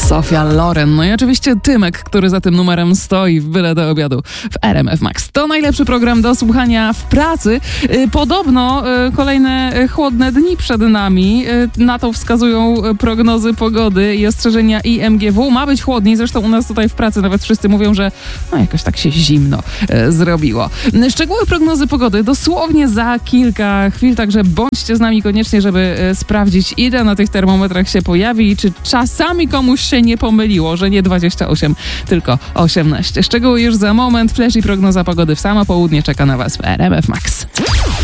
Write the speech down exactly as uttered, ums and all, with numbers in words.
Sofia Loren. No i oczywiście Tymek, który za tym numerem stoi w byle do obiadu w R M F Max. To najlepszy program do słuchania w pracy. Podobno kolejne chłodne dni przed nami. Na to wskazują prognozy pogody i ostrzeżenia I M G W. Ma być chłodniej. Zresztą u nas tutaj w pracy nawet wszyscy mówią, że no jakoś tak się zimno zrobiło. Szczegóły prognozy pogody dosłownie za kilka chwil, także bądźcie z nami koniecznie, żeby sprawdzić, ile na tych termometrach się pojawi i czy czasami komuś się nie pomyliło, że nie dwadzieścia osiem, tylko osiemnaście. Szczegóły już za moment. Flash i prognoza pogody w samo południe czeka na Was w R M F Max.